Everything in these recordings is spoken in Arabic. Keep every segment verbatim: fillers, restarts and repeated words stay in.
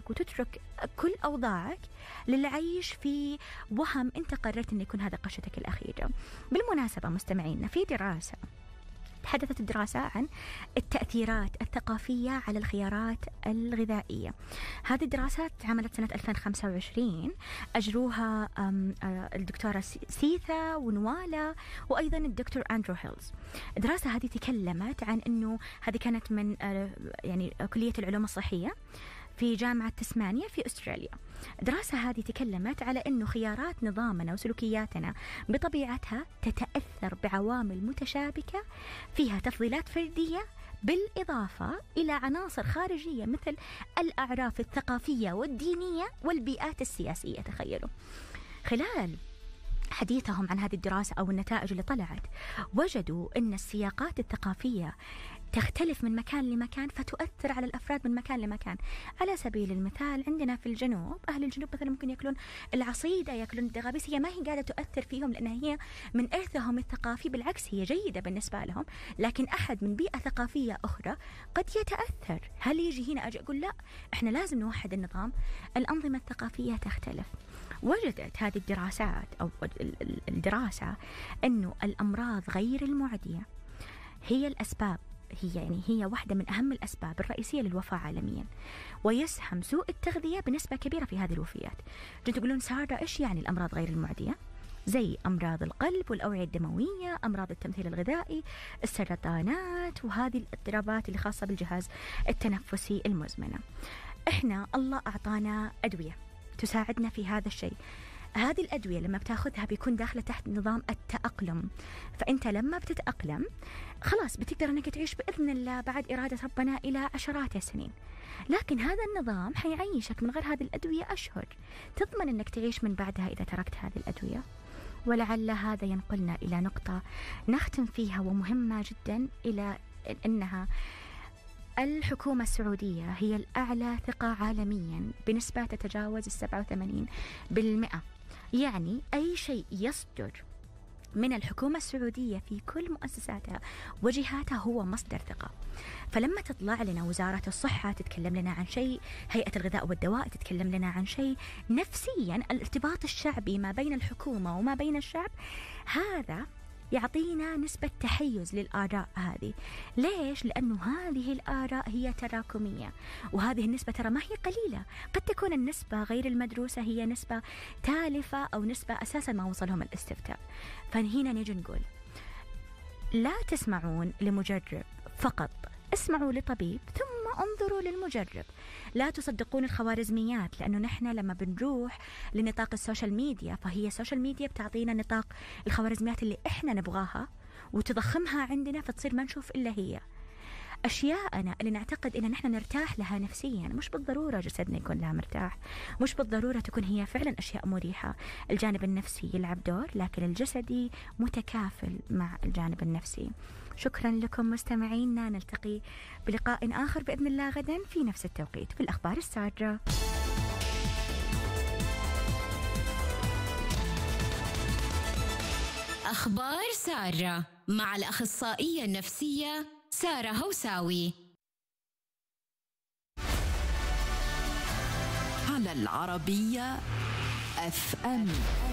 نفسك وتترك كل أوضاعك للعيش في وهم أنت قررت أن يكون هذا قشتك الأخيرة. بالمناسبة مستمعينا، في دراسة تحدثت الدراسة عن التأثيرات الثقافية على الخيارات الغذائية. هذه الدراسة عملت سنة ألفين وخمسة وعشرين، أجروها الدكتورة سيثا ونوالا وأيضا الدكتور أندرو هيلز. الدراسة هذه تكلمت عن أنه هذه كانت من يعني كلية العلوم الصحية في جامعة تسمانيا في أستراليا. الدراسة هذه تكلمت على أنه خيارات نظامنا وسلوكياتنا بطبيعتها تتأثر بعوامل متشابكة فيها تفضيلات فردية بالإضافة إلى عناصر خارجية مثل الأعراف الثقافية والدينية والبيئات السياسية. تخيلوا، خلال حديثهم عن هذه الدراسة أو النتائج اللي طلعت، وجدوا أن السياقات الثقافية تختلف من مكان لمكان فتؤثر على الأفراد من مكان لمكان. على سبيل المثال عندنا في الجنوب، أهل الجنوب مثلا ممكن يأكلون العصيدة، يأكلون الدغابيس، هي ما هي قاعدة تؤثر فيهم لأنها هي من إرثهم الثقافي، بالعكس هي جيدة بالنسبة لهم، لكن أحد من بيئة ثقافية أخرى قد يتأثر. هل يجي هنا أجي أقول لا إحنا لازم نوحد النظام؟ الأنظمة الثقافية تختلف. وجدت هذه الدراسات أو الدراسة أنه الأمراض غير المعدية هي الأسباب، هي يعني هي واحدة من أهم الأسباب الرئيسية للوفاة عالميا، ويسهم سوء التغذية بنسبة كبيرة في هذه الوفيات. جيت تقولون سارة إيش يعني الأمراض غير المعدية؟ زي أمراض القلب والأوعية الدموية، أمراض التمثيل الغذائي، السرطانات، وهذه الاضطرابات اللي خاصة بالجهاز التنفسي المزمنة. إحنا الله أعطانا أدوية تساعدنا في هذا الشيء. هذه الأدوية لما بتاخذها بيكون داخلة تحت نظام التأقلم، فأنت لما بتتأقلم خلاص بتقدر أنك تعيش بإذن الله بعد إرادة ربنا إلى عشرات السنين. لكن هذا النظام حيعيشك من غير هذه الأدوية أشهر. تضمن أنك تعيش من بعدها إذا تركت هذه الأدوية؟ ولعل هذا ينقلنا إلى نقطة نختم فيها ومهمة جدا، إلى أنها الحكومة السعودية هي الأعلى ثقة عالميا بنسبة تتجاوز السبعة وثمانين بالمئة. يعني أي شيء يصدر من الحكومة السعودية في كل مؤسساتها وجهاتها هو مصدر ثقة. فلما تطلع لنا وزارة الصحة تتكلم لنا عن شيء، هيئة الغذاء والدواء تتكلم لنا عن شيء، نفسيا الارتباط الشعبي ما بين الحكومة وما بين الشعب هذا يعطينا نسبة تحيز للآراء هذه. ليش؟ لأنه هذه الآراء هي تراكمية، وهذه النسبة ترى ما هي قليلة. قد تكون النسبة غير المدروسة هي نسبة تالفة أو نسبة أساسا ما وصلهم الاستفتاء. فهنا نيجي نقول لا تسمعون لمجرب فقط، اسمعوا لطبيب ثم انظروا للمجرب. لا تصدقون الخوارزميات، لأنه نحن لما بنروح لنطاق السوشيال ميديا فهي السوشيال ميديا بتعطينا نطاق الخوارزميات اللي إحنا نبغاها وتضخمها عندنا، فتصير ما نشوف إلا هي. أشياءنا اللي نعتقد إن نحن نرتاح لها نفسيا مش بالضرورة جسدنا يكون لها مرتاح، مش بالضرورة تكون هي فعلا أشياء مريحة. الجانب النفسي يلعب دور، لكن الجسدي متكافل مع الجانب النفسي. شكرا لكم مستمعينا، نلتقي بلقاء آخر بإذن الله غدا في نفس التوقيت في الأخبار السارة. أخبار سارة مع الأخصائية النفسية سارة هوساوي على العربية أف أم.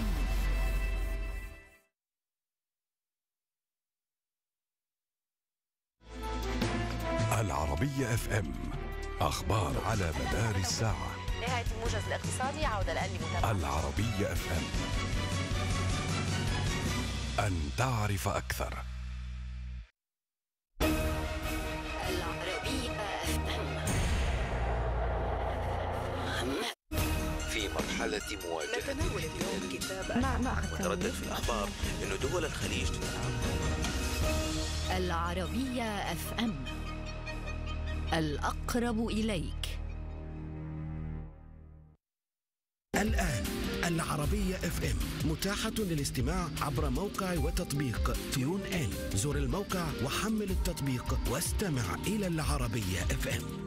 العربية أف أم، أخبار على مدار الساعة. نهاية الموجز الاقتصادي، عودة الآن لمتابعة العربية أف أم، أن تعرف أكثر. العربية أف أم. في مرحلة مواجهة نتناول اليوم كتاب ما ما أخذت متردد في الأخبار أنه دول الخليج العربية أف أم، الأقرب إليك. الآن العربية اف ام متاحة للاستماع عبر موقع وتطبيق تيون إن. زر الموقع وحمل التطبيق واستمع إلى العربية اف ام.